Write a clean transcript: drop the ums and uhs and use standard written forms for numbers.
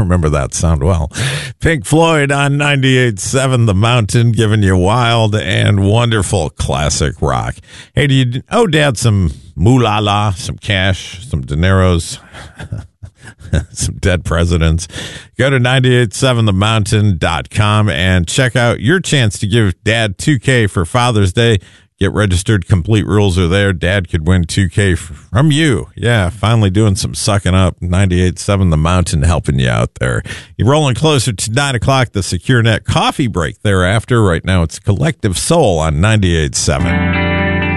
remember that sound well. Pink Floyd on 98.7 The Mountain, giving you wild and wonderful classic rock. Hey, do you owe Dad some moolah, some cash, some dineros, some dead presidents? Go to 987themountain.com and check out your chance to give Dad $2K for Father's Day. Get registered. Complete rules are there. Dad could win $2K from you. Yeah, finally doing some sucking up. 98.7 The Mountain helping you out there. You're rolling closer to 9 o'clock, the Secure Net coffee break thereafter. Right now, it's Collective Soul on 98.7.